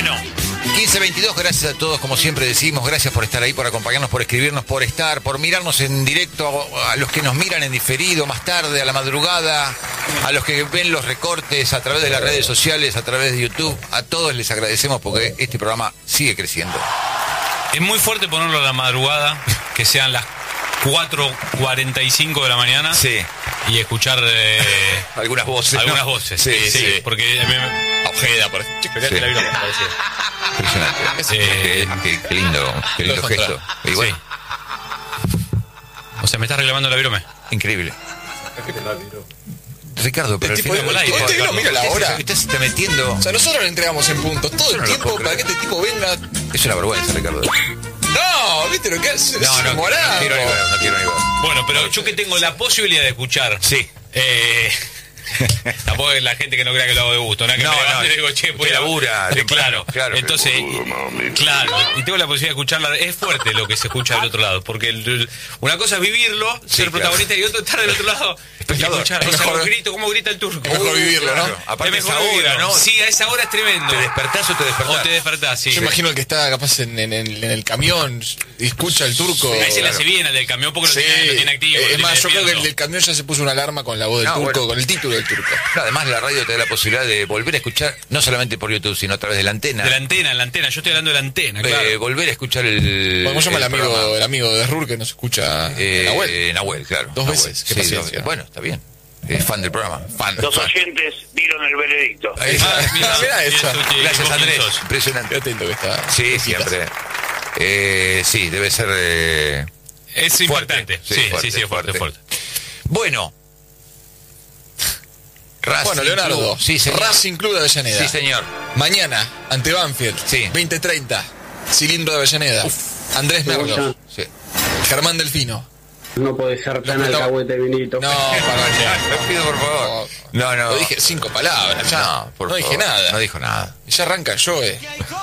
Bueno, 15:22, gracias a todos, como siempre decimos, gracias por estar ahí, por acompañarnos, por escribirnos, por mirarnos en directo, a los que nos miran en diferido más tarde, a la madrugada, a los que ven los recortes a través de las redes sociales, a través de YouTube, a todos les agradecemos porque este programa sigue creciendo. Es muy fuerte ponerlo a la madrugada, que sean las 4:45 de la mañana. Sí. Y escuchar algunas voces. Algunas ¿no? voces. Sí. Porque Ojeda, por ejemplo. Sí. Impresionante. Qué lindo gesto. Y bueno, o sea, me estás reclamando la virome. increíble. Ricardo, pero al tipo final... que no mira la hora. Estás metiendo... O sea, nosotros le entregamos en puntos todo el tiempo para que este tipo venga. Es una vergüenza, Ricardo. No, ¿viste lo que hace? No quiero ni ver. Bueno, pero yo que tengo la posibilidad de escuchar. Sí. Tampoco es la gente que no crea que lo hago de gusto, ¿no? Que me levante y digo, che, voy a labura. Claro. Entonces, claro, y tengo la posibilidad de escucharla. Es fuerte lo que se escucha del otro lado, porque una cosa es vivirlo, ser protagonista, y otro estar del otro lado. Escuchar, o sea, cómo grita el turco. Es mejor vivirlo, ¿no? Aparte es mejor vivirlo, ¿no? Sí, a esa hora es tremendo. ¿Te despertás o te despertás? O te despertás, sí. Yo imagino el que está capaz en el camión y escucha el turco. A ese le hace bien al del camión porque lo tiene activo. Es más, yo creo que el del camión ya se puso una alarma con la voz del turco, con el título del turco. No, además la radio te da la posibilidad de volver a escuchar, no solamente por YouTube, sino a través de la antena. De la antena, yo estoy hablando de la antena, claro. Volver a escuchar el... ¿Cómo se llama el amigo de Rur que nos escucha? Nahuel, claro. Dos veces, qué paciencia. Bueno, está bien. Es fan del programa. Los oyentes dieron el veredicto. Mirá eso. Gracias, Andrés. Impresionante. Qué atento que está. Sí, siempre. Sí, debe ser... es importante. Sí, es fuerte. Bueno. Bueno, Leonardo. Club. Sí, señor. Racing Club de Avellaneda. Sí, señor. Mañana, ante Banfield. Sí. 20:30. Cilindro de Avellaneda. Andrés Merlo. Sí. Germán Delfino. No puede ser tan alcahuete, Vinito. No, Te pido, por favor. No. Lo dije 5 palabras. Ya. No dije nada. No dijo nada. Y ya arranca Joe.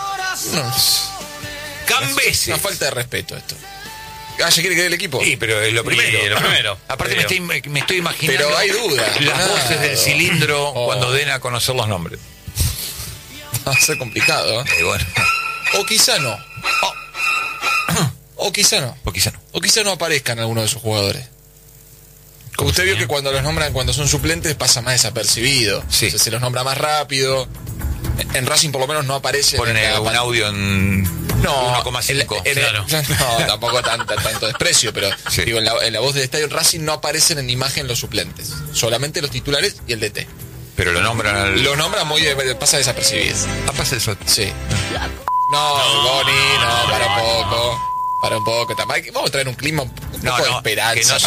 Cambeses. Una falta de respeto esto. ¿Ya quiere que dé el equipo? Sí, pero es lo primero. Sí, lo primero. Aparte me estoy imaginando... Pero hay dudas. Las voces del cilindro cuando den a conocer los nombres. Va a ser complicado, ¿eh? Bueno. O quizá no. O quizá no. O quizá no aparezcan algunos de sus jugadores. Como usted vio que cuando los nombran, cuando son suplentes, pasa más desapercibido. Sí. O sea, se los nombra más rápido. En Racing por lo menos no aparece. Ponen un audio en 1,5. Claro. No, tampoco tanto desprecio, pero sí. digo, en la voz del estadio Racing no aparecen en imagen los suplentes. Solamente los titulares y el DT. Pero lo nombran al... Lo nombran muy... pasa desapercibido. pasa eso. Sí. No, Boni, para un poco. Vamos a traer un clima un poco de esperanza.